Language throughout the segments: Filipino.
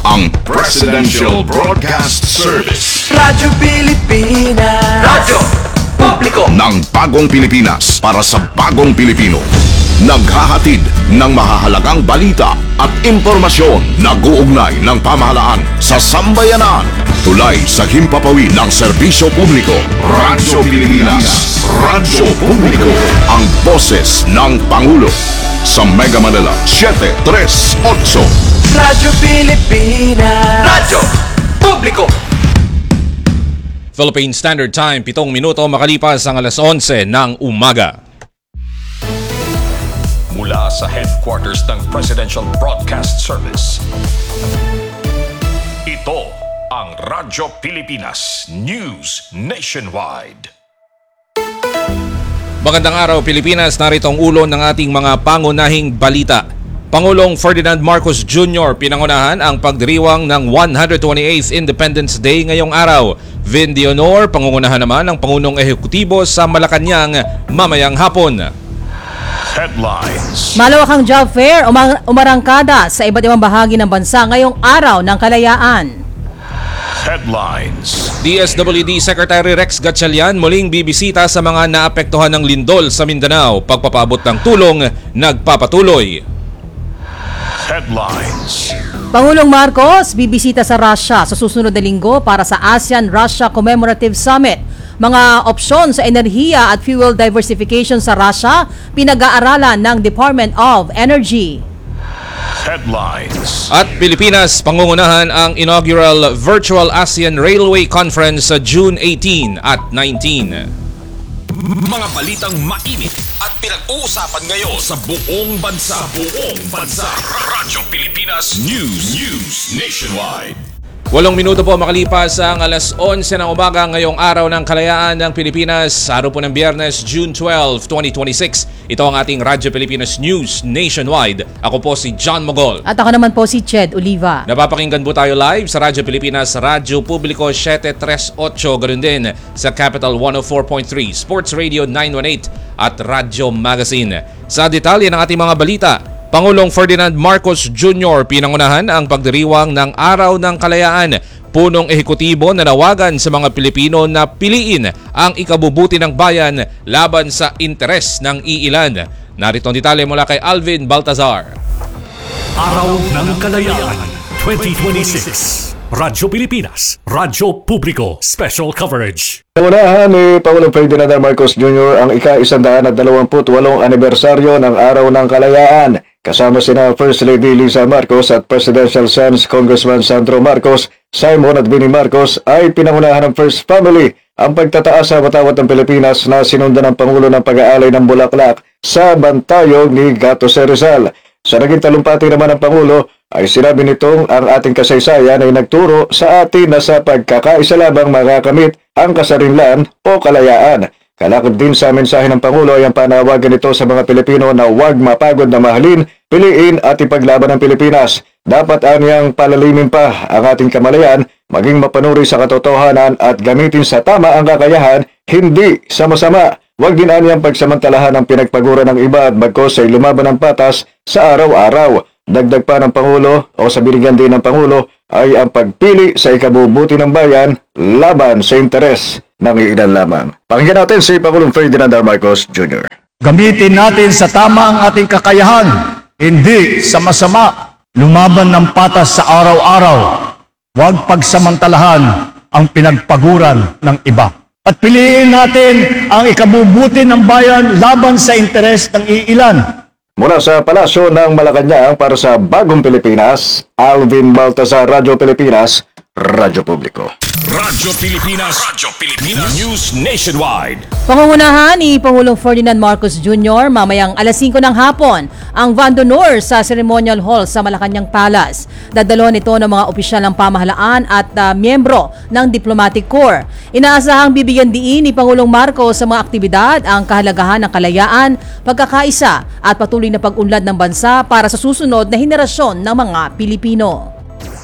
ang Presidential Broadcast Service. Radyo Pilipinas. Radyo Publiko ng bagong Pilipinas para sa bagong Pilipino. Naghahatid ng mahahalagang balita at impormasyon na guugnay ng pamahalaan sa sambayanan. Tulay sa himpapawid ng serbisyo publiko. Radyo Pilipinas. Radyo Publiko. Ang boses ng Pangulo. Sa Mega Manila, 738. Radyo Pilipinas. Radyo Publiko. Philippine Standard Time, 7 minuto makalipas ang alas 11 ng umaga. Mula sa headquarters ng Presidential Broadcast Service, ito ang Radyo Pilipinas News Nationwide. Magandang araw Pilipinas, narito ang ulo ng ating mga pangunahing balita. Pangulong Ferdinand Marcos Jr. pinangunahan ang pagdiriwang ng 128th Independence Day ngayong araw. Vin de Honor, pangungunahan naman ng Pangulong Ehekutibo sa Malacanang mamayang hapon. Headlines. Malawakang job fair umarangkada sa iba't ibang bahagi ng bansa ngayong araw ng kalayaan. Headlines. DSWD Secretary Rex Gatchalian muling bibisita sa mga naapektuhan ng lindol sa Mindanao. Pagpapaabot ng tulong nagpapatuloy. Headlines. Pangulong Marcos bibisita sa Russia sa susunod na linggo para sa ASEAN-Russia Commemorative Summit. Mga opsyon sa enerhiya at fuel diversification sa Russia pinag-aaralan ng Department of Energy. Headlines. At Pilipinas, pangungunahan ang inaugural Virtual ASEAN Railway Conference sa June 18 at 19. Mga balitang mainit at pinag-uusapan ngayon sa buong bansa. Radyo Pilipinas News Nationwide. 8 minuto po makalipas ang alas 11 ng umaga ngayong araw ng kalayaan ng Pilipinas. Araw po ng Biyernes, June 12, 2026. Ito ang ating Radyo Pilipinas News Nationwide. Ako po si John Mogol. At ako naman po si Ched Oliva. Napapakinggan po tayo live sa Radyo Pilipinas, Radyo Publiko 738, ganoon din sa Capital 104.3, Sports Radio 918 at Radyo Magazine. Sa detalye ng ating mga balita, Pangulong Ferdinand Marcos Jr. pinangunahan ang pagdiriwang ng Araw ng Kalayaan. Punong ehekutibo na nawagan sa mga Pilipino na piliin ang ikabubuti ng bayan laban sa interes ng iilan. Narito ang detalye mula kay Alvin Baltazar. Araw ng Kalayaan 2026. Radyo Pilipinas, Radyo Publiko, Special Coverage. Naunahan ni Pangulong Ferdinand Marcos Jr. ang ika-128 anibersaryo ng Araw ng Kalayaan. Kasama sina First Lady Liza Marcos at Presidential Sons Congressman Sandro Marcos, Simon at Vinnie Marcos ay pinangunahan ng First Family ang pagtataas sa watawat ng Pilipinas na sinundan ng Pangulo ng pag-aalay ng bulaklak sa bantayog ni Gato Rizal. Sa naging talumpati naman ng Pangulo ay sinabi nitong ang ating kasaysayan ay nagturo sa atin na sa pagkakaisa labang makakamit ang kasarinlan o kalayaan. Kalakip din sa mensahe ng Pangulo ay ang panawagan nito sa mga Pilipino na huwag mapagod na mahalin, piliin at ipaglaban ang Pilipinas. Dapat anyang palalimin pa ang ating kamalayan, maging mapanuri sa katotohanan at gamitin sa tama ang kakayahan, hindi sa masama. Huwag din anyang pagsamantalahan ang pinagpagura ng iba at bagkos ay lumaban ng patas sa araw-araw. Dagdag pa ng Pangulo o sa binigyan din ng Pangulo ay ang pagpili sa ikabubuti ng bayan laban sa interes ng iilan lamang. Pakinggan natin si Pangulong Ferdinand Marcos Jr. Gamitin natin sa tama ang ating kakayahan, hindi sa masama. Lumaban ng patas sa araw-araw. Huwag pagsamantalahan ang pinagpaguran ng iba. At piliin natin ang ikabubuti ng bayan laban sa interes ng iilan. Mula sa Palasyo ng Malacanang para sa Bagong Pilipinas, Alvin Baltazar, Radyo Pilipinas, Radyo Publiko. Radyo Pilipinas News Nationwide. Pangungunahan ni Pangulong Ferdinand Marcos Jr. mamayang alas 5 ng hapon ang Van d'Honor sa Ceremonial Hall sa Malacanang Palace. Dadalhin ito ng mga opisyal ng pamahalaan at miyembro ng Diplomatic Corps. Inaasahang bibigyan diin ni Pangulong Marcos sa mga aktibidad ang kahalagahan ng kalayaan, pagkakaisa at patuloy na pag-unlad ng bansa para sa susunod na henerasyon ng mga Pilipino.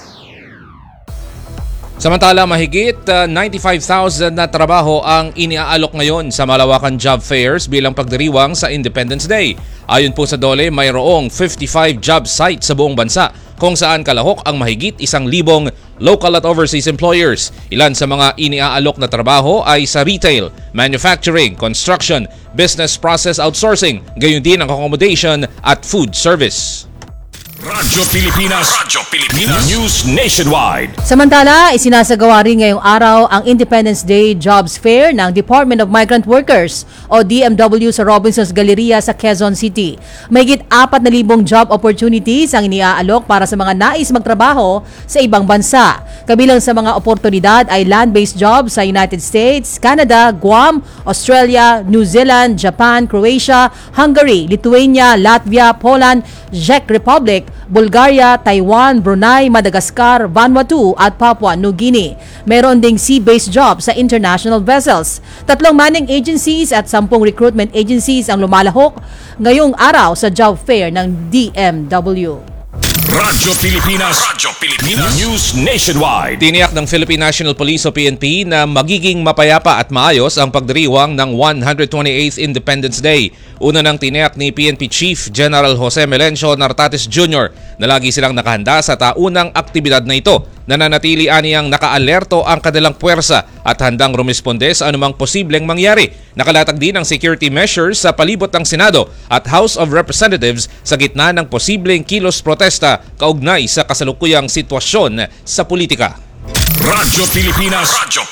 Samantala, mahigit 95,000 na trabaho ang iniaalok ngayon sa malawakan job fairs bilang pagdiriwang sa Independence Day. Ayon po sa DOLE, mayroong 55 job sites sa buong bansa kung saan kalahok ang mahigit 1,000 local at overseas employers. Ilan sa mga iniaalok na trabaho ay sa retail, manufacturing, construction, business process outsourcing, gayon din ang accommodation at food service. Radyo Pilipinas News Nationwide. Samantala, isinasagawa rin ngayong araw ang Independence Day Jobs Fair ng Department of Migrant Workers o DMW sa Robinsons Galleria sa Quezon City. Mahigit 4,000 job opportunities ang iniaalok para sa mga nais magtrabaho sa ibang bansa. Kabilang sa mga oportunidad ay land-based jobs sa United States, Canada, Guam, Australia, New Zealand, Japan, Croatia, Hungary, Lithuania, Latvia, Poland, Czech Republic, Bulgaria, Taiwan, Brunei, Madagascar, Vanuatu at Papua New Guinea. Meron ding sea-based jobs sa international vessels. 3 manning agencies at 10 recruitment agencies ang lumalahok ngayong araw sa job fair ng DMW. Radyo Pilipinas News Nationwide. Tiniyak ng Philippine National Police o PNP na magiging mapayapa at maayos ang pagdiriwang ng 128th Independence Day. Una nang tiniyak ni PNP Chief General Jose Melencio Nartates Jr. na lagi silang nakahanda sa taunang aktibidad na ito. Nananatili aniyang naka-alerto ang kanilang puwersa at handang rumisponde sa anumang posibleng mangyari. Nakalatag din ang security measures sa palibot ng Senado at House of Representatives sa gitna ng posibleng kilos protesta kaugnay sa kasalukuyang sitwasyon sa politika. Radyo Pilipinas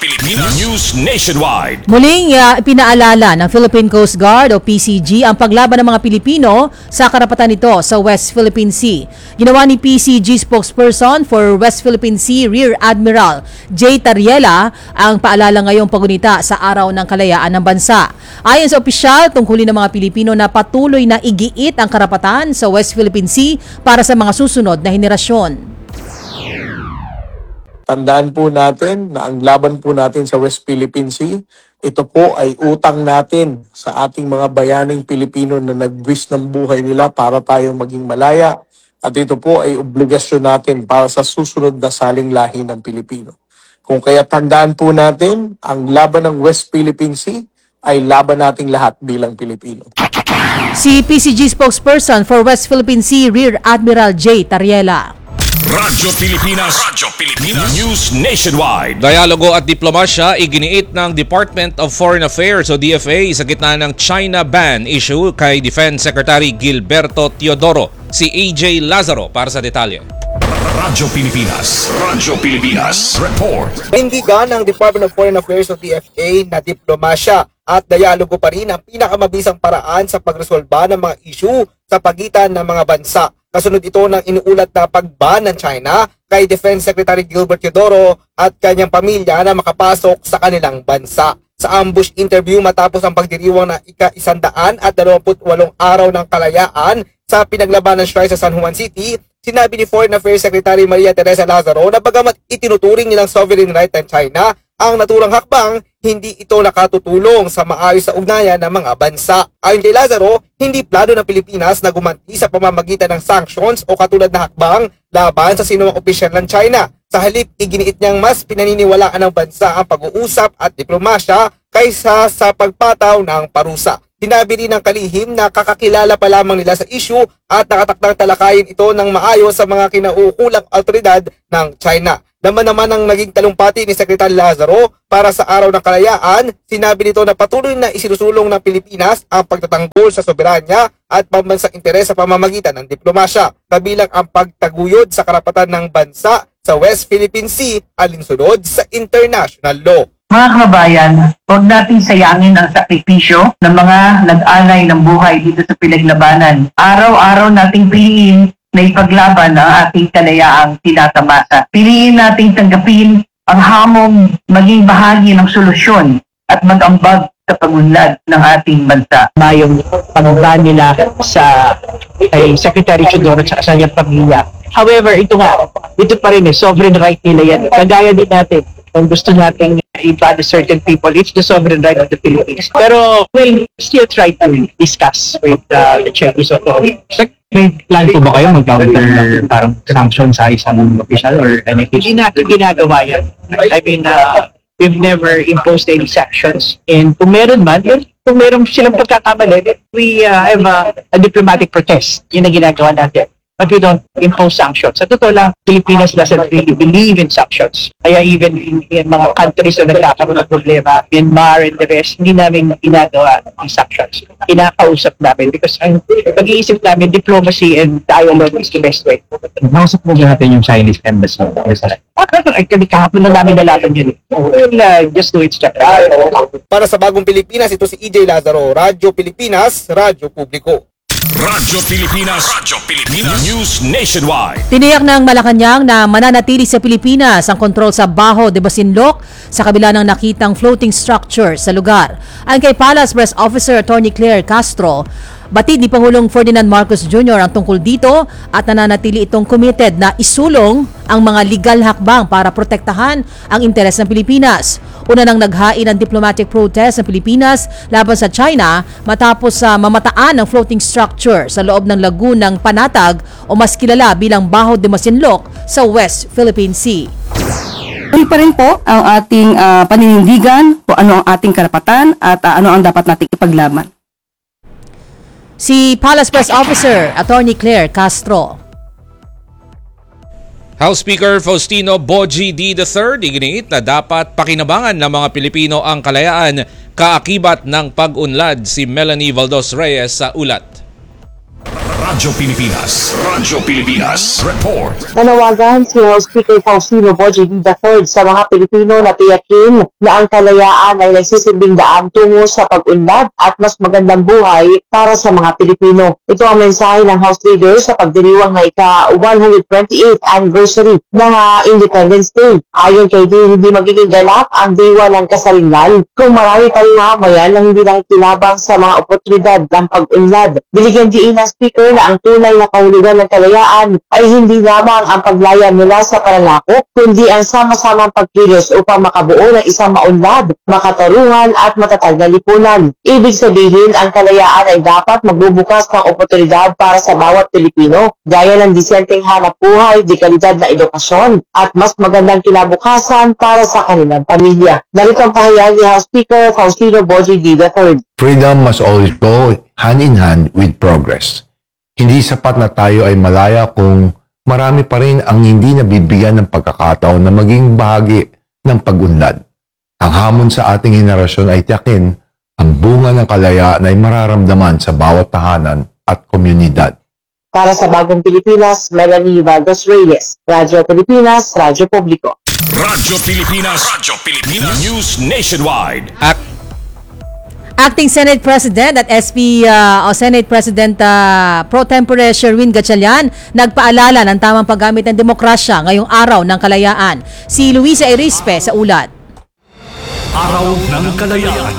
News Nationwide. Muling ipinaalala ng Philippine Coast Guard o PCG ang paglaban ng mga Pilipino sa karapatan nito sa West Philippine Sea. Ginawa ni PCG spokesperson for West Philippine Sea Rear Admiral J. Tariela ang paalala ngayong pagunita sa Araw ng Kalayaan ng Bansa. Ayon sa opisyal, tungkulin ng mga Pilipino na patuloy na igiit ang karapatan sa West Philippine Sea para sa mga susunod na henerasyon. Tandaan po natin na ang laban po natin sa West Philippine Sea, ito po ay utang natin sa ating mga bayaning Pilipino na nagbuwis ng buhay nila para tayo maging malaya. At ito po ay obligasyon natin para sa susunod na saling lahi ng Pilipino. Kung kaya tandaan po natin, ang laban ng West Philippine Sea ay laban nating lahat bilang Pilipino. Si PCG spokesperson for West Philippine Sea Rear Admiral J. Tariela. Radyo Pilipinas News Nationwide. Dialogo at diplomasya iginiit ng Department of Foreign Affairs o DFA sa gitna ng China ban issue kay Defense Secretary Gilberto Teodoro. Si AJ Lazaro para sa detalye. Radyo Pilipinas Report. Nindigan ng Department of Foreign Affairs o DFA na diplomasya at dialogo pa rin ang pinakamabisang paraan sa pagresolba ng mga issue sa pagitan ng mga bansa. Kasunod ito ng inuulat na pagban ng China kay Defense Secretary Gilbert Teodoro at kanyang pamilya na makapasok sa kanilang bansa. Sa ambush interview matapos ang pagdiriwang ng ika-128 araw ng kalayaan sa pinaglabanan shrine sa San Juan City, sinabi ni Foreign Affairs Secretary Maria Teresa Lazaro na bagamat itinuturing nilang sovereign right ng China ang naturang hakbang, hindi ito nakatutulong sa maayos na ugnayan ng mga bansa. Ayon kay Lazaro, hindi plano ng Pilipinas na gumanti sa pamamagitan ng sanctions o katulad na hakbang laban sa sinumang opisyal ng China. Sa halip, iginiit niyang mas pinaniniwalaan ng bansa ang pag-uusap at diplomasya kaysa sa pagpataw ng parusa. Sinabi rin ng kalihim na kakakilala pa lamang nila sa issue at nakatakdang talakayin ito ng maayos sa mga kinaukulang autoridad ng China. Naman ang naging talumpati ni Secretary Lazaro para sa Araw ng Kalayaan, sinabi nito na patuloy na isinusulong ng Pilipinas ang pagtatanggol sa soberanya at pambansang interes sa pamamagitan ng diplomasya, kabilang ang pagtaguyod sa karapatan ng bansa sa West Philippine Sea alinsunod sa international law. Mga kabayan, huwag nating sayangin ang sakripisyo ng mga nag-alay ng buhay dito sa pinaglabanan. Araw-araw nating piliin na ipaglaban ang ating kalayaang tinatamasa. Piliin nating tanggapin ang hamong maging bahagi ng solusyon at mag-ambag sa pagunlad ng ating bansa. Mayong pagbaban nila sa kay Secretary Teodoro at sa kanyang pamilya. However, ito pa rin sovereign right nila yan. Kagaya din natin, kung gusto nating iba to certain people, it's the sovereign right of the Philippines. Pero we'll still try to discuss with the Chinese authorities. May plan po ba kayo mag-counter parang sanction sa isang official or anything? Hindi natin ginagawa yan. I mean, we've never imposed any sanctions. And kung meron man, kung meron silang pagkakamali, we have a diplomatic protest. Yun ang ginagawa natin. but we don't impose sanctions. Sa totoo lang, Pilipinas doesn't really believe in sanctions. Kaya even in mga countries na nagkakaroon ng problema, Myanmar and the rest, hindi namin ginagawa ang sanctions. Kinakausap namin because ang pag-iisip namin, diplomacy and dialogue is the best way. Nakausap mo ba natin yung Chinese embassy? Ay, kahapon na namin nalaman yun. We'll just do it step. Para sa Bagong Pilipinas, ito si EJ Lazaro, Radyo Pilipinas, Radyo Publiko. Radyo Pilipinas. Radyo Pilipinas. News Nationwide. Tiniyak ng Malacanang na mananatili sa Pilipinas ang kontrol sa Baho de Masinloc sa kabila ng nakitang floating structure sa lugar. Ayon kay Palace Press Officer Attorney Claire Castro, batid ni Pangulong Ferdinand Marcos Jr. ang tungkol dito at nananatili itong committed na isulong ang mga legal hakbang para protektahan ang interes ng Pilipinas. Una nang naghain ng diplomatic protest ng Pilipinas laban sa China matapos mamataan ng floating structure sa loob ng lagunang Panatag o mas kilala bilang Baho de Masinloc sa West Philippine Sea. Tuloy pa rin po ang ating paninindigan kung ano ang ating karapatan at ano ang dapat nating ipaglaban. Si Palace Press Officer Attorney Claire Castro. House Speaker Faustino Boji D. III iginiit na dapat pakinabangan ng mga Pilipino ang kalayaan kaakibat ng pag-unlad. Si Melanie Valdos Reyes sa ulat. Radyo Pilipinas. Radyo Pilipinas. Report. Nanawagan si House Speaker Faustino Boji D. III sa mga Pilipino na tiyakin na ang kalayaan ay nagsisilbing daan tungo sa pag-unlad at mas magandang buhay para sa mga Pilipino. Ito ang mensahe ng House Leader sa pagdiriwang na ika-128th anniversary ng Independence Day. Ayon kay D, hindi magiging ganap ang diwa ng kasarinlan kung marami pa rin mamayan na hindi lang tinabang sa mga oportunidad ng pag-unlad. Binigyan diin ng Speaker na ang tunay na kahulugan ng kalayaan ay hindi lamang ang paglaya nila sa pananakop, kundi ang sama-samang pagkilos upang makabuo ng isang maunlad, makatarungan at matatag na lipunan. Ibig sabihin, ang kalayaan ay dapat magbubukas ng oportunidad para sa bawat Pilipino, gaya ng disenteng hanap buhay, di kalidad na edukasyon, at mas magandang kinabukasan para sa kanilang pamilya. Narito ang pahayag ni House Speaker Faustino Boji D. III. Freedom must always go hand in hand with progress. Hindi sapat na tayo ay malaya kung marami pa rin ang hindi nabibigyan ng pagkakataon na maging bahagi ng pag-unlad. Ang hamon sa ating henerasyon ay tiyakin ang bunga ng kalayaan ay mararamdaman sa bawat tahanan at komunidad. Para sa Bagong Pilipinas, Melanie Valdos Reyes, Radyo Pilipinas, Radyo Publiko. Radyo Pilipinas. Radyo Pilipinas. News Nationwide. Acting Senate President at Senate President Pro Tempore Sherwin Gatchalian nagpaalala ng tamang paggamit ng demokrasya ngayong araw ng kalayaan. Si Luisa Erispe sa ulat. Araw ng Kalayaan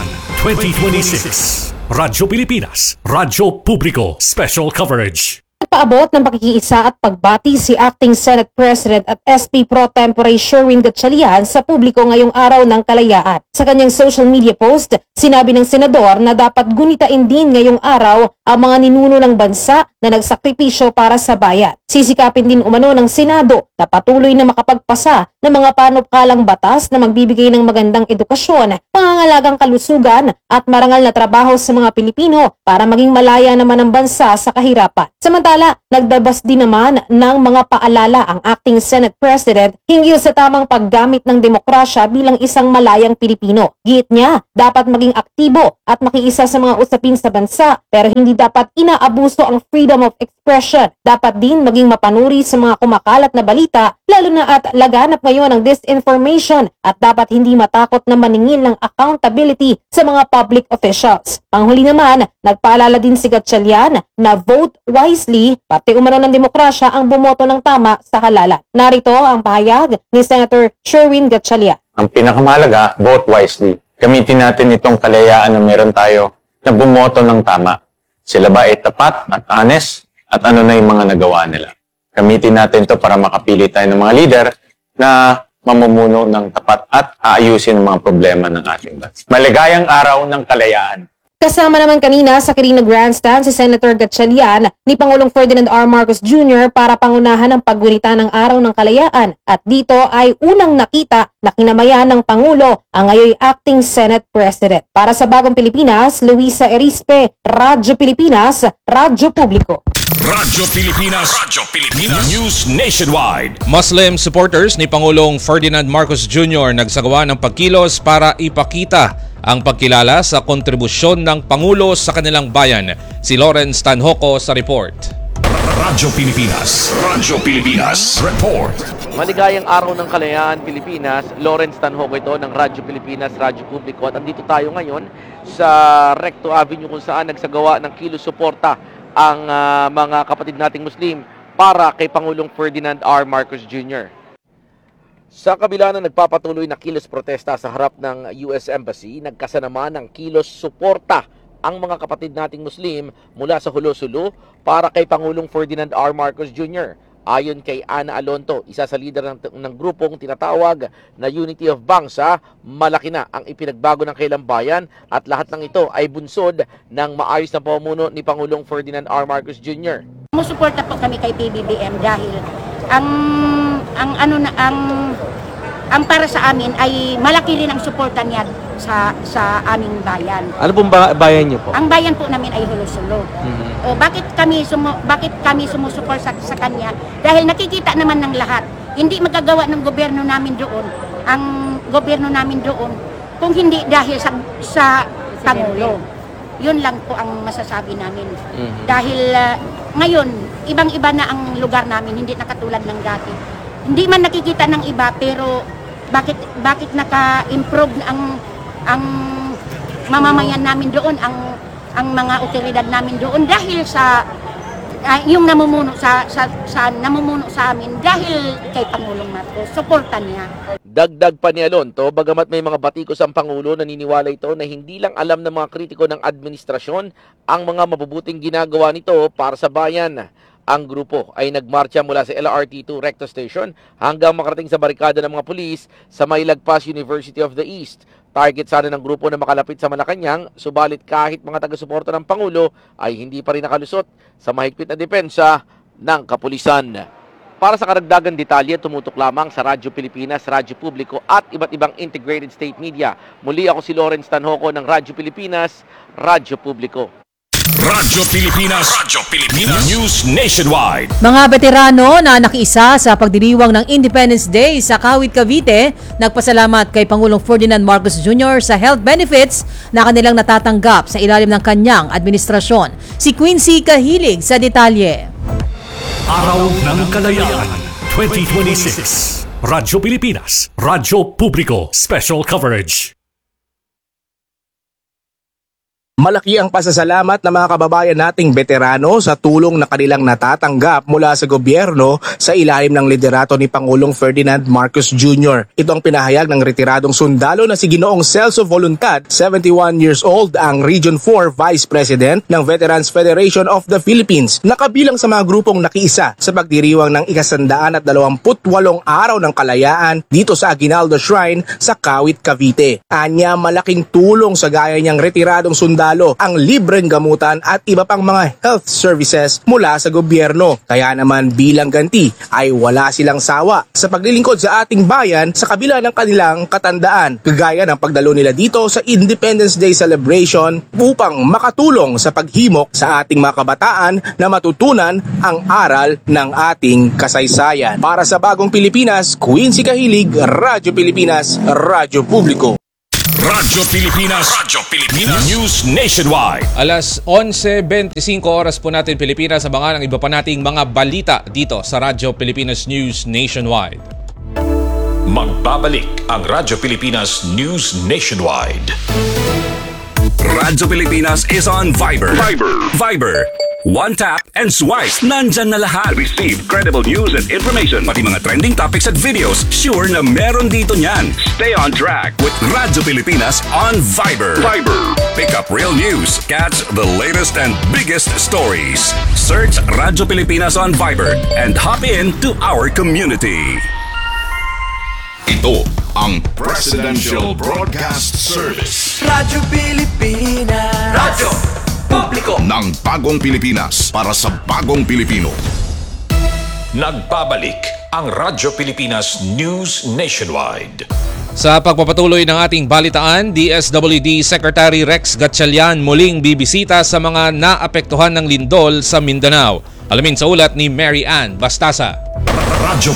2026. Radyo Pilipinas, Radyo Publiko, Special Coverage. Nagpaabot ng pakikiisa at pagbati si Acting Senate President at SP Pro Tempore Sherwin Gatchalian sa publiko ngayong araw ng kalayaan. Sa kanyang social media post, sinabi ng senador na dapat gunitain din ngayong araw ang mga ninuno ng bansa na nagsakripisyo para sa bayan. Sisikapin din umano ng Senado na patuloy na makapagpasa ng mga panukalang batas na magbibigay ng magandang edukasyon, pangangalagang kalusugan at marangal na trabaho sa mga Pilipino para maging malaya naman ang bansa sa kahirapan. Samantala, nagdabas din naman ng mga paalala ang Acting Senate President hinggil sa tamang paggamit ng demokrasya bilang isang malayang Pilipino. Giit niya, dapat maging aktibo at makiisa sa mga usapin sa bansa pero hindi dapat inaabuso ang freedom of expression. Dapat din maging mapanuri sa mga kumakalat na balita lalo na at laganap ngayon ang disinformation at dapat hindi matakot na maningil ng accountability sa mga public officials. Panghuli naman, nagpaalala din si Gatchalian na vote wisely, pati umano ng demokrasya ang bumoto ng tama sa halalan. Narito ang pahayag ni Senator Sherwin Gatchalian. Ang pinakamahalaga, vote wisely. Gamitin natin itong kalayaan na meron tayo na bumoto ng tama. Sila ba ay tapat at honest at ano na yung mga nagawa nila. Gamitin natin to para makapili tayo ng mga leader na mamumuno ng tapat at aayusin ang mga problema ng ating bansa. Maligayang araw ng kalayaan. Kasama naman kanina sa Quirino Grandstand si Senator Gatchalian ni Pangulong Ferdinand R. Marcos Jr. para pangunahan ang paggunita ng Araw ng Kalayaan at dito ay unang nakita na kinamayan ng Pangulo ang ngayon Acting Senate President. Para sa Bagong Pilipinas, Luisa Erispe, Radyo Pilipinas, Radyo Publiko. Radyo Pilipinas. News Nationwide. Muslim supporters ni Pangulong Ferdinand Marcos Jr. nagsagawa ng pagkilos para ipakita ang pagkilala sa kontribusyon ng Pangulo sa kanilang bayan. Si Lawrence Tanhoco sa report. Radyo Pilipinas. Report. Maligayang araw ng Kalayaan, Pilipinas. Lawrence Tanhoco ito ng Radyo Pilipinas, Radyo Publiko. At andito tayo ngayon sa Recto Avenue kung saan nagsagawa ng kilos suporta ang mga kapatid nating Muslim para kay Pangulong Ferdinand R. Marcos Jr. Sa kabila na nagpapatuloy na kilos protesta sa harap ng US Embassy, nagkasanaman ng kilos suporta ang mga kapatid nating Muslim mula sa Hulo-Sulu para kay Pangulong Ferdinand R. Marcos Jr. Ayon kay Ana Alonto, isa sa leader ng grupong tinatawag na Unity of Bangsa, malaki na ang ipinagbago ng kailang bayan at lahat ng ito ay bunsod ng maayos na pamumuno ni Pangulong Ferdinand R. Marcos Jr. Sumusuporta po kami kay PBBM dahil ang para sa amin ay malaki rin ang suporta niya sa aming bayan. Ano pong bayan niyo po? Ang bayan po namin ay Hulo-Sulu. O bakit kami sumusuporta sa kanya? Dahil nakikita naman ng lahat. Hindi magagawa ng gobyerno namin doon, ang gobyerno namin doon, kung hindi dahil sa Pangulo. Yun lang po ang masasabi namin. Dahil ngayon, ibang-iba na ang lugar namin, hindi na katulad ng dati. Hindi man nakikita ng iba, pero bakit naka-improve ang mamamayan namin doon, ang mga otoridad namin doon dahil sa yung namumuno sa amin dahil kay Pangulong Marcos, suporta niya. Dagdag pa ni Alonto, bagamat may mga batikos ang Pangulo, naniniwala ito na hindi lang alam ng mga kritiko ng administrasyon ang mga mabubuting ginagawa nito para sa bayan. Ang grupo ay nagmarcha mula sa LRT2 Recto Station hanggang makarating sa barikada ng mga pulis sa may lagpas University of the East. Target sana ng grupo na makalapit sa Malacanang, subalit kahit mga taga-suporta ng Pangulo ay hindi pa rin nakalusot sa mahigpit na depensa ng kapulisan. Para sa karagdagang detalye, tumutok lamang sa Radyo Pilipinas, Radyo Publiko at iba't ibang integrated state media. Muli ako si Lawrence Tanhoco ng Radyo Pilipinas, Radyo Publiko. Radyo Pilipinas. News Nationwide. Mga veterano na nakiisa sa pagdiriwang ng Independence Day sa Kawit, Cavite, nagpasalamat kay Pangulong Ferdinand Marcos Jr. sa health benefits na kanilang natatanggap sa ilalim ng kanyang administrasyon. Si Quincy Kahilig sa detalye. Araw ng Kalayaan 2026. Radyo Pilipinas, Radyo Publiko, Special Coverage. Malaki ang pasasalamat ng mga kababayan nating veterano sa tulong na kanilang natatanggap mula sa gobyerno sa ilalim ng liderato ni Pangulong Ferdinand Marcos Jr. Ito ang pinahayag ng retiradong sundalo na si Ginoong Celso Voluntad, 71 years old, ang Region 4 Vice President ng Veterans Federation of the Philippines, na kabilang sa mga grupong nakiisa sa pagdiriwang ng 128 araw ng kalayaan dito sa Aguinaldo Shrine sa Kawit, Cavite. Anya, malaking tulong sa gaya niyang retiradong sundalo ang libreng gamutan at iba pang mga health services mula sa gobyerno. Kaya naman bilang ganti ay wala silang sawa sa paglilingkod sa ating bayan sa kabila ng kanilang katandaan, kagaya ng pagdalo nila dito sa Independence Day celebration upang makatulong sa paghimok sa ating mga kabataan na matutunan ang aral ng ating kasaysayan. Para sa Bagong Pilipinas, Quincy Kahilig, Radyo Pilipinas, Radyo Publiko. Radyo Pilipinas. News Nationwide. Alas 11:25 oras po natin Pilipinas. Abangan ang iba pa nating mga balita dito sa Radyo Pilipinas News Nationwide. Magbabalik ang Radyo Pilipinas News Nationwide. Radyo Pilipinas is on Viber. Viber. One tap and swipe. Nandyan na lahat. Receive credible news and information. Pati mga trending topics at videos. Sure na meron dito niyan. Stay on track with Radyo Pilipinas on Viber. Pick up real news. Catch the latest and biggest stories. Search Radyo Pilipinas on Viber and hop in to our community. Ito ang Presidential Broadcast Service. Radyo Pilipinas. Radyo Publiko ng bagong Pilipinas para sa bagong Pilipino. Nagbabalik ang Radyo Pilipinas News Nationwide. Sa pagpapatuloy ng ating balitaan, DSWD Secretary Rex Gatchalian muling bibisita sa mga naapektuhan ng lindol sa Mindanao. Alamin sa ulat ni Mary Ann Bastasa. Radyo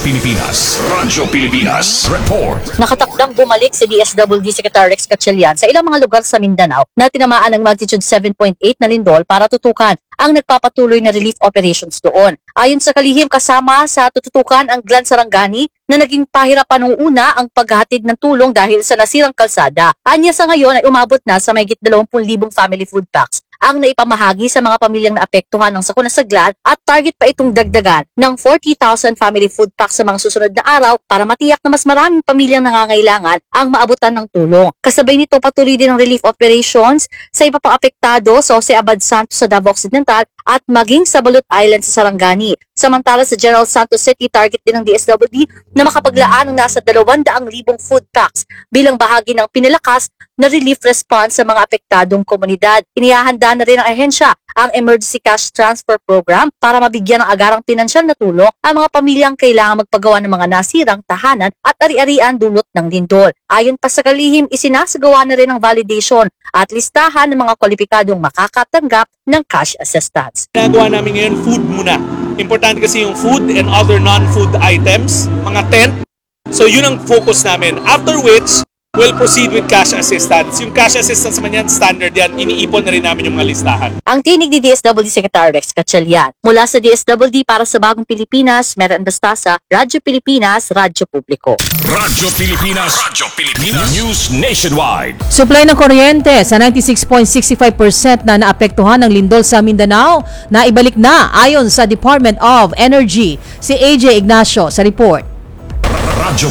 Pilipinas Report. Nakatakdang bumalik si DSWD Secretary Rex Gatchalian sa ilang mga lugar sa Mindanao na tinamaan ng magnitude 7.8 na lindol para tutukan ang nagpapatuloy na relief operations doon. Ayon sa kalihim, kasama sa tututukan ang Glan Sarangani na naging pahirapan noong una ang paghatid ng tulong dahil sa nasirang kalsada. Anya sa ngayon ay umabot na sa mahigit 20,000 family food packs ang naipamahagi sa mga pamilyang naapektuhan ng sakuna sa Glan at target pa itong dagdagan ng 40,000 family food packs sa mga susunod na araw para matiyak na mas maraming pamilyang nangangailangan ang maabutan ng tulong. Kasabay nito patuloy din ang relief operations sa iba pang apektado sa Jose Abad Santos sa Davao Occidental at maging sa Balut Island sa Sarangani. Samantala sa General Santos City, target din ng DSWD na makapaglaan ng nasa 200,000 food packs bilang bahagi ng pinalakas na relief response sa mga apektadong komunidad. Inihahanda na rin ng ahensya ang Emergency Cash Transfer Program para mabigyan ng agarang pinansyal na tulong ang mga pamilyang kailangan magpagawa ng mga nasirang tahanan at ari-arian dulot ng lindol. Ayon pa sa kalihim, isinasagawa na rin ang validation at listahan ng mga kwalipikadong makakatanggap ng cash assistance. Nagawa namin ngayon food muna. Importante kasi yung food and other non-food items, mga tent. So yun ang focus namin. After which, we'll proceed with cash assistance. Yung cash assistance man yan, standard yan. Iniipon na rin namin yung mga listahan. Ang tinig ni DSWD Secretary Rex Gatchalian. Mula sa DSWD para sa bagong Pilipinas, Mary Ann Bastasa, Radyo Pilipinas, Radyo Publiko. Radyo Pilipinas News Nationwide. Supply ng kuryente sa 96.65% na naapektuhan ng lindol sa Mindanao na ibalik na ayon sa Department of Energy. Si AJ Ignacio sa report. Radyo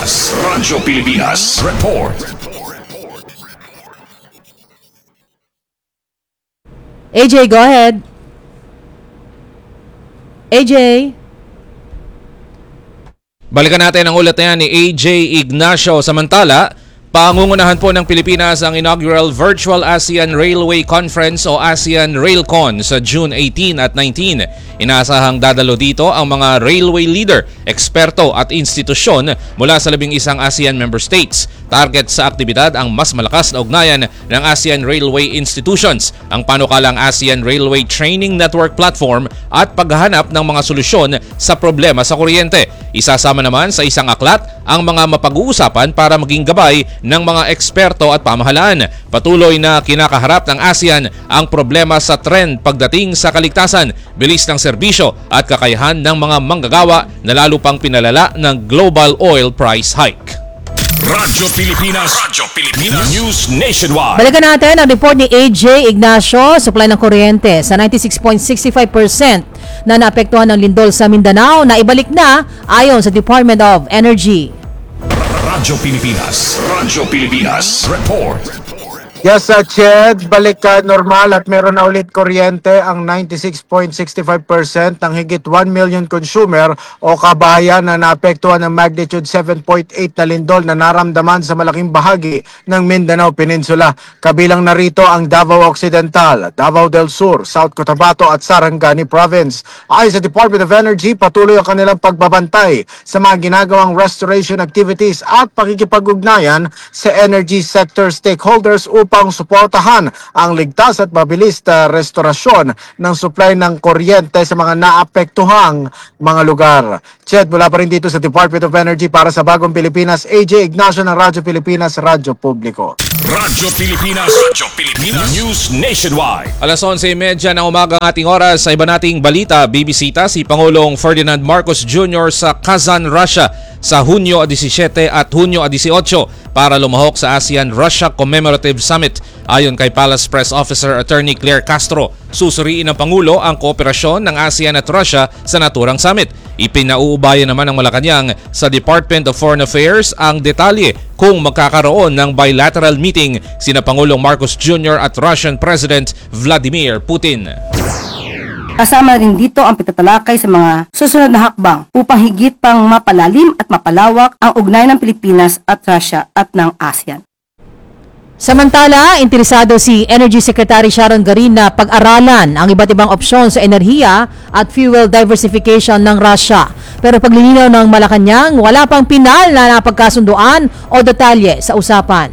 Pilipinas Report. AJ, go ahead. AJ. Balikan natin ang ulat na yan ni AJ Ignacio. Samantala, pangungunahan po ng Pilipinas ang inaugural Virtual ASEAN Railway Conference o ASEAN RailCon sa June 18 at 19. Inaasahang dadalo dito ang mga railway leader, eksperto at institusyon mula sa 11 ASEAN member states. Target sa aktibidad ang mas malakas na ugnayan ng ASEAN Railway Institutions, ang panukalang ASEAN Railway Training Network Platform at paghahanap ng mga solusyon sa problema sa kuryente. Isasama naman sa isang aklat ang mga mapag-uusapan para maging gabay ng mga eksperto at pamahalaan. Patuloy na kinakaharap ng ASEAN ang problema sa trend pagdating sa kaligtasan, bilis ng serbisyo at kakayahan ng mga manggagawa na lalo pang pinalala ng global oil price hike. Radyo Pilipinas News Nationwide. Balikan natin ang report ni AJ Ignacio. Supply ng kuryente sa 96.65% na naapektuhan ng lindol sa Mindanao na ibalik na ayon sa Department of Energy. Radyo Pilipinas Report. Yes, Ched, balik ka normal at meron na ulit kuryente ang 96.65% ng higit 1 million consumer o kabahayan na naapektuhan ng magnitude 7.8 na lindol na naramdaman sa malaking bahagi ng Mindanao Peninsula. Kabilang narito ang Davao Occidental, Davao del Sur, South Cotabato at Sarangani Province. Ayon sa Department of Energy, patuloy ang kanilang pagbabantay sa mga ginagawang restoration activities at pakikipag-ugnayan sa energy sector stakeholders upang suportahan ang ligtas at mabilis na restorasyon ng supply ng kuryente sa mga naapektuhang mga lugar. Chet, mula pa rin dito sa Department of Energy para sa Bagong Pilipinas, AJ Ignacio ng Radyo Pilipinas, Radyo Publiko. Radyo Pilipinas News Nationwide. Alas 11:30 ng umaga ang ating oras. Sa iba nating balita, bibisita si Pangulong Ferdinand Marcos Jr. sa Kazan, Russia sa Hunyo 17 at Hunyo 18 para lumahok sa ASEAN-Russia Commemorative Summit. Ayon kay Palace Press Officer Attorney Claire Castro, susuriin ng Pangulo ang kooperasyon ng ASEAN at Russia sa naturang summit. Ipinauubaya naman ng Malacanang sa Department of Foreign Affairs ang detalye kung magkakaroon ng bilateral meeting sina Pangulong Marcos Jr. at Russian President Vladimir Putin. Kasama rin dito ang pagtatalakay sa mga susunod na hakbang upang higit pang mapalalim at mapalawak ang ugnayan ng Pilipinas at Russia at ng ASEAN. Samantala, interesado si Energy Secretary Sharon Garin na pag-aralan ang iba't ibang opsyon sa enerhiya at fuel diversification ng Russia. Pero paglilinaw ng Malacanang, wala pang pinal na napagkasunduan o detalye sa usapan.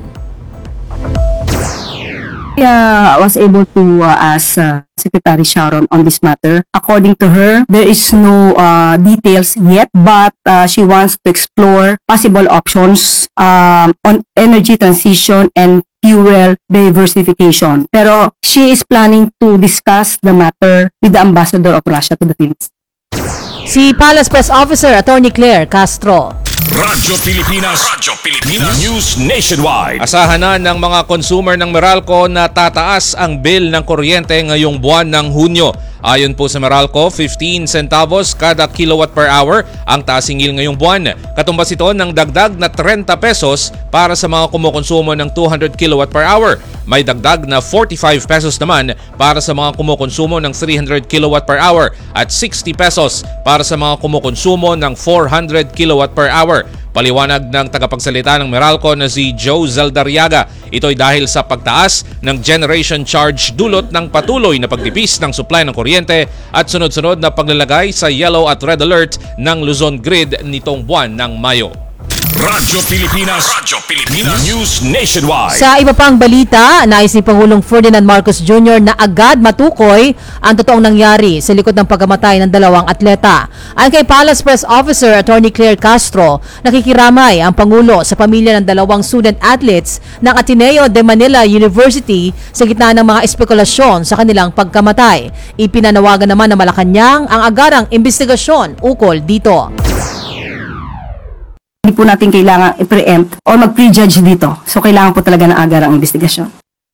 I was able to ask Secretary Sharon on this matter. According to her, there is no details yet, but she wants to explore possible options on energy transition and fuel diversification. Pero she is planning to discuss the matter with the ambassador of Russia to the Philippines. Si Palace Press Officer Attorney Claire Castro. Radyo Pilipinas News Nationwide. Asahan na ng mga consumer ng Meralco na tataas ang bill ng kuryente ngayong buwan ng Hunyo. Ayon po sa Meralco, 15 centavos kada kilowatt per hour ang taasingil ngayong buwan. Katumbas ito ng dagdag na 30 pesos para sa mga kumukonsumo ng 200 kilowatt per hour. May dagdag na 45 pesos naman para sa mga kumukonsumo ng 300 kilowatt per hour at 60 pesos para sa mga kumukonsumo ng 400 kilowatt per hour. Paliwanag ng tagapagsalita ng Meralco na si Joe Zaldariaga, ito'y dahil sa pagtaas ng generation charge dulot ng patuloy na pagtipis ng supply ng kuryente at sunod-sunod na paglalagay sa yellow at red alert ng Luzon Grid nitong buwan ng Mayo. Radyo Pilipinas News Nationwide. Sa iba pang balita, nais ni Pangulong Ferdinand Marcos Jr. na agad matukoy ang totoong nangyari sa likod ng pagkamatay ng dalawang atleta. Ayon kay Palace Press Officer Attorney Claire Castro, nakikiramay ang Pangulo sa pamilya ng dalawang student athletes ng Ateneo de Manila University sa gitna ng mga espekulasyon sa kanilang pagkamatay. Ipinanawagan naman ng Malacanang ang agarang investigasyon ukol dito. Hindi po natin kailangan i-preempt o mag-prejudge dito. So, kailangan po talaga ng agarang investigasyon.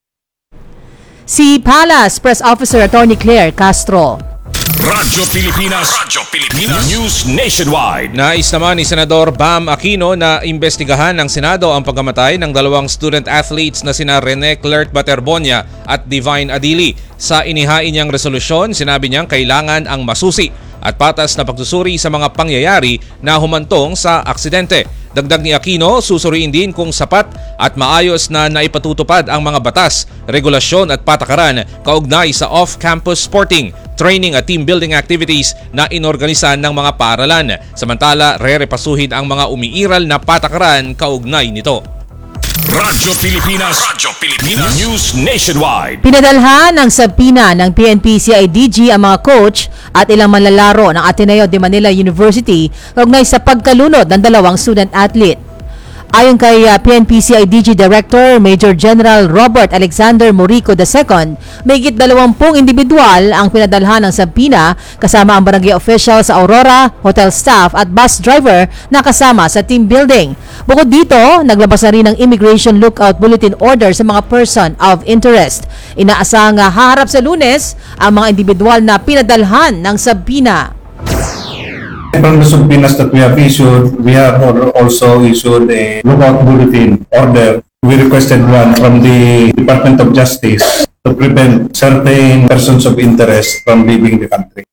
Si Palace Press Officer Attorney Claire Castro. Radyo Pilipinas News Nationwide. Nais naman ni Senador Bam Aquino na imbestigahan ng Senado ang pagkamatay ng dalawang student athletes na sina Rene Clert Baterbonia at Divine Adili. Sa inihain niyang resolusyon, sinabi niyang kailangan ang masusi at patas na pagsusuri sa mga pangyayari na humantong sa aksidente. Dagdag ni Aquino, susuriin din kung sapat at maayos na naipatutupad ang mga batas, regulasyon at patakaran kaugnay sa off-campus sporting, training at team building activities na inorganisan ng mga paaralan. Samantala, re-repasuhin ang mga umiiral na patakaran kaugnay nito. Radyo Pilipinas News Nationwide. Pinadalhan ng sabina ng PNP-CIDG ang mga coach at ilang manlalaro ng Ateneo de Manila University kaugnay sa pagkalunod ng dalawang student athlete. Ayon kay PNP-CIDG Director Major General Robert Alexander Morico II, mahigit 20 individual ang pinadalhan ng sabina kasama ang barangay official sa Aurora, hotel staff at bus driver na kasama sa team building. Bukod dito, naglabas na rin ng Immigration Lookout Bulletin Order sa mga person of interest. Inaasahang haharap sa Lunes ang mga individual na pinadalhan ng sabina. From the subpoenas that we have issued, we have also issued a lookout bulletin order. We requested one from the Department of Justice to prevent certain persons of interest from leaving the country.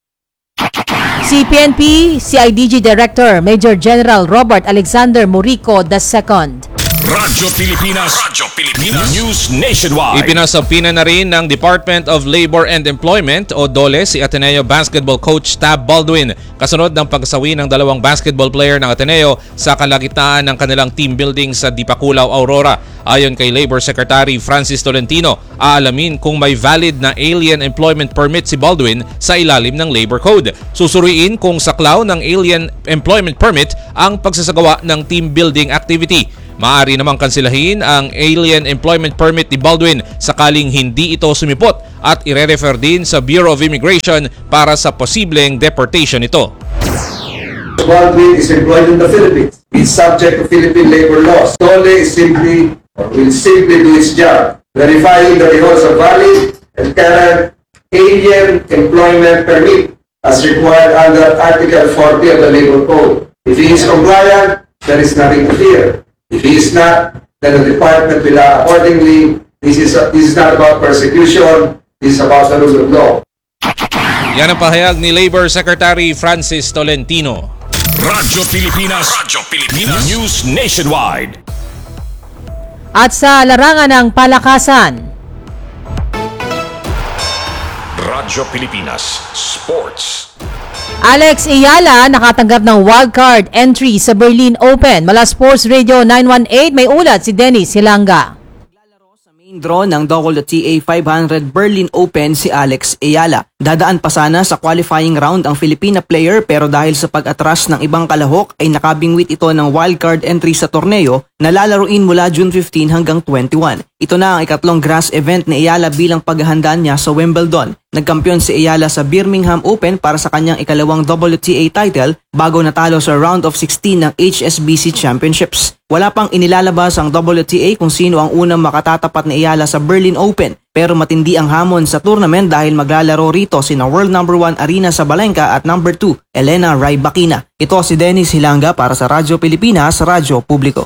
Si PNP-CIDG Director Major General Robert Alexander Morico II. Radyo Pilipinas News Nationwide. Ipinasapina na rin ng Department of Labor and Employment o DOLE si Ateneo basketball coach Tab Baldwin kasunod ng pagsawi ng dalawang basketball player ng Ateneo sa kalagitnaan ng kanilang team building sa Dipakulaw, Aurora. Ayon kay Labor Secretary Francis Tolentino, aalamin kung may valid na alien employment permit si Baldwin sa ilalim ng Labor Code. Susuriin kung saklaw ng alien employment permit ang pagsasagawa ng team building activity. Maaari namang kansilahin ang alien employment permit ni Baldwin sakaling hindi ito sumipot at ire-refer din sa Bureau of Immigration para sa posibleng deportation ito. Baldwin is employed in the Philippines. He's subject to Philippine labor laws. DOLE is will simply do its job, verifying that he holds a valid and current alien employment permit as required under Article 40 of the Labor Code. If he is compliant, there is nothing to fear. If he is not, then the department will act accordingly. This is not about persecution. This is about the rule of law. Yan ang pahayag ni Labor Secretary Francis Tolentino. Radyo Pilipinas News Nationwide. At sa larangan ng palakasan, Radyo Pilipinas Sports. Alex Ayala nakatanggap ng wildcard entry sa Berlin Open. Mula Sports Radio 918, may ulat si Dennis Hilanga. Main draw ng WTA 500 Berlin Open si Alex Ayala. Dadaan pa sana sa qualifying round ang Filipina player pero dahil sa pag-atras ng ibang kalahok ay nakabingwit ito ng wildcard entry sa torneo na lalaruin mula June 15 hanggang 21. Ito na ang ikatlong grass event ni Ayala bilang paghahanda niya sa Wimbledon. Nagkampiyon si Ayala sa Birmingham Open para sa kanyang ikalawang WTA title bago natalo sa round of 16 ng HSBC Championships. Wala pang inilalabas ang WTA kung sino ang unang makatatapat ni Ayala sa Berlin Open pero matindi ang hamon sa tournament dahil maglalaro rito sina world number 1 Arina Sabalenka at number 2 Elena Rybakina. Ito si Dennis Hilanga para sa Radyo Pilipinas, Radyo Publiko.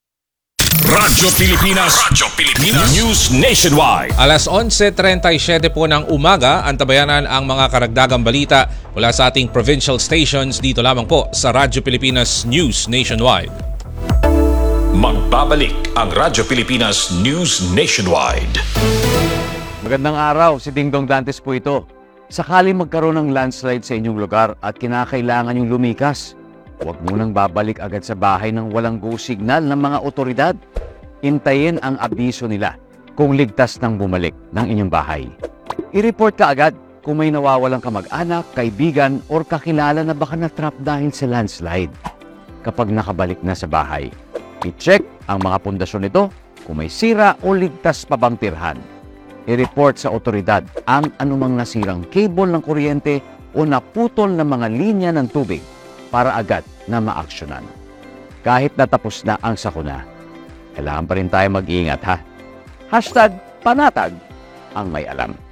Radyo Pilipinas News Nationwide. Alas 11:37 po ng umaga, antabayanan ang mga karagdagang balita mula sa ating provincial stations dito lamang po sa Radyo Pilipinas News Nationwide. Magbabalik ang Radyo Pilipinas News Nationwide. Magandang araw, si Dingdong Dantes po ito. Sakali magkaroon ng landslide sa inyong lugar at kinakailangan yung lumikas, huwag munang babalik agad sa bahay ng walang go signal ng mga otoridad. Hintayin ang abiso nila kung ligtas nang bumalik ng inyong bahay. I-report ka agad kung may nawawalang kamag-anak, kaibigan, or kakilala na baka na-trap dahil sa landslide. Kapag nakabalik na sa bahay, i-check ang mga pundasyon nito kung may sira o ligtas pa bang tirhan. I-report sa otoridad ang anumang nasirang cable ng kuryente o naputol na mga linya ng tubig para agad na maaksyonan. Kahit natapos na ang sakuna, kailangan pa rin tayo mag-iingat ha. #panatag ang may alam.